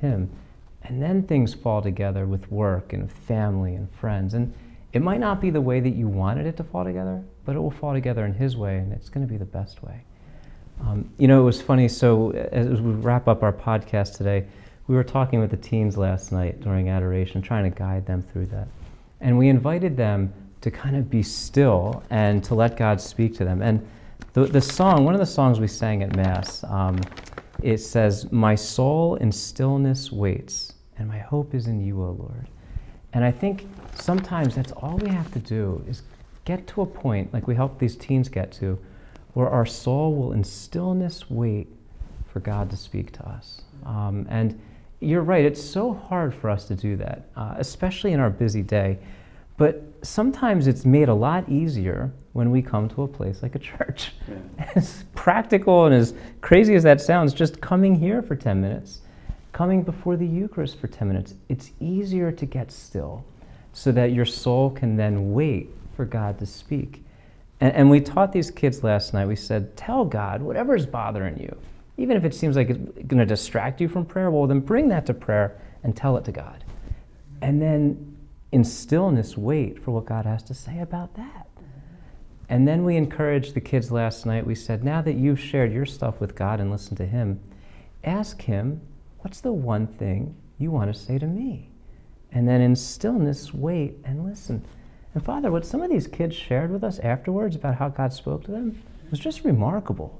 him. And then things fall together with work and family and friends. And it might not be the way that you wanted it to fall together, but it will fall together in his way, and it's going to be the best way. It was funny, so as we wrap up our podcast today, we were talking with the teens last night during adoration, trying to guide them through that. And we invited them to kind of be still and to let God speak to them. And the song, one of the songs we sang at Mass, it says, "My soul in stillness waits, and my hope is in you, O Lord." And I think sometimes that's all we have to do is get to a point, like we help these teens get to, where our soul will in stillness wait for God to speak to us. And you're right, it's so hard for us to do that, especially in our busy day. But sometimes it's made a lot easier when we come to a place like a church. Yeah. As practical and as crazy as that sounds, just coming here for 10 minutes, coming before the Eucharist for 10 minutes, it's easier to get still so that your soul can then wait for God to speak. And we taught these kids last night, we said, tell God whatever's bothering you. Even if it seems like it's going to distract you from prayer, well, then bring that to prayer and tell it to God. And then in stillness, wait for what God has to say about that. And then we encouraged the kids last night, we said, now that you've shared your stuff with God and listened to him, ask him, what's the one thing you want to say to me? And then in stillness, wait and listen. And Father, what some of these kids shared with us afterwards about how God spoke to them was just remarkable.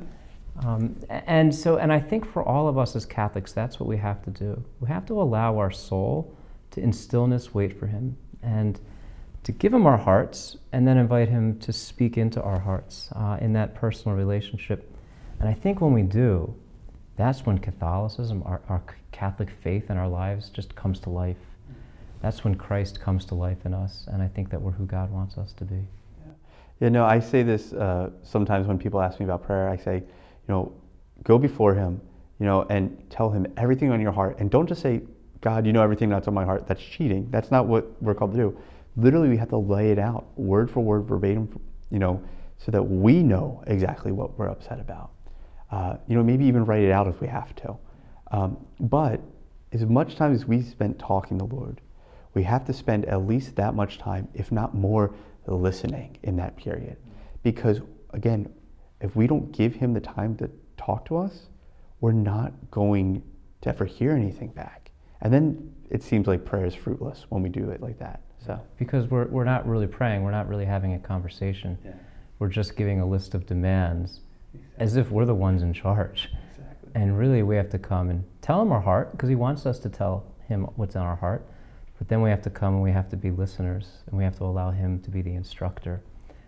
And I think for all of us as Catholics, that's what we have to do. We have to allow our soul to in stillness wait for him and to give him our hearts and then invite him to speak into our hearts in that personal relationship. And I think when we do, that's when Catholicism, our Catholic faith in our lives just comes to life. That's when Christ comes to life in us, and I think that we're who God wants us to be. I say this sometimes when people ask me about prayer. I say, go before him, and tell him everything on your heart. And don't just say, God, you know everything that's on my heart. That's cheating. That's not what we're called to do. Literally, we have to lay it out, word for word, verbatim, so that we know exactly what we're upset about. Maybe even write it out if we have to. But as much time as we spent talking to the Lord, we have to spend at least that much time, if not more, listening in that period. Because, again, if we don't give him the time to talk to us, we're not going to ever hear anything back. And then it seems like prayer is fruitless when we do it like that. So because we're not really praying, we're not really having a conversation. Yeah. We're just giving a list of demands as if we're the ones in charge. Exactly. And really we have to come and tell him our heart, because he wants us to tell him what's in our heart. But then we have to come and we have to be listeners, and we have to allow him to be the instructor.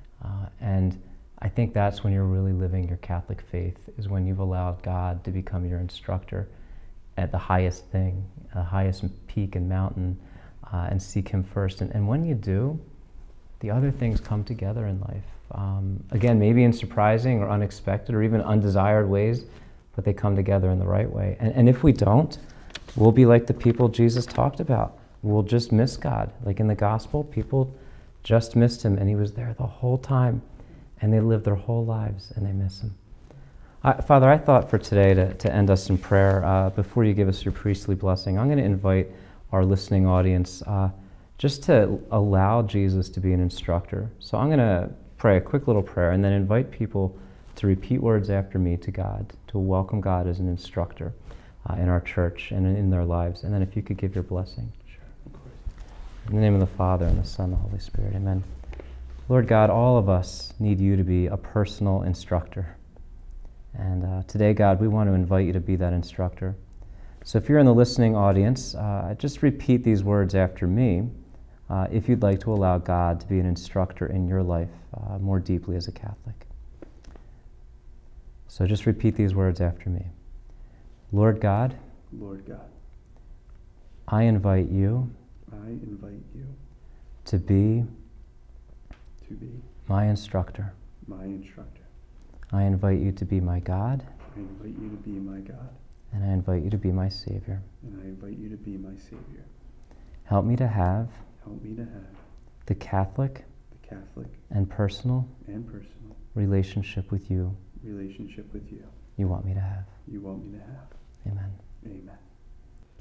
And I think that's when you're really living your Catholic faith, is when you've allowed God to become your instructor at the highest thing, the highest peak and mountain, and seek him first. And when you do, the other things come together in life. Again, maybe in surprising or unexpected or even undesired ways, but they come together in the right way. And if we don't, we'll be like the people Jesus talked about. We'll just miss God. Like in the gospel, people just missed him, and he was there the whole time, and they lived their whole lives, and they miss him. Father, I thought for today to end us in prayer, before you give us your priestly blessing, I'm going to invite our listening audience just to allow Jesus to be an instructor. So I'm going to pray a quick little prayer and then invite people to repeat words after me to God, to welcome God as an instructor in our church and in their lives. And then if you could give your blessing. In the name of the Father, and the Son, and the Holy Spirit, amen. Lord God, all of us need you to be a personal instructor. And today, God, we want to invite you to be that instructor. So if you're in the listening audience, just repeat these words after me if you'd like to allow God to be an instructor in your life more deeply as a Catholic. So just repeat these words after me. Lord God, I invite you to be my instructor. I invite you to be my God. And I invite you to be my Savior. Help me to have the Catholic and personal relationship with you you want me to have. Amen.